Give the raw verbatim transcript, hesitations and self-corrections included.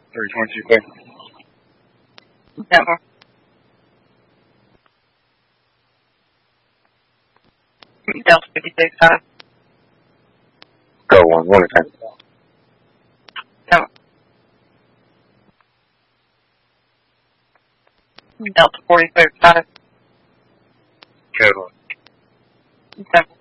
three twenty-two clear. Denver. Delta fifty-six five. Go one, one at a time. Denver. Delta forty-six five. Code one. Denver.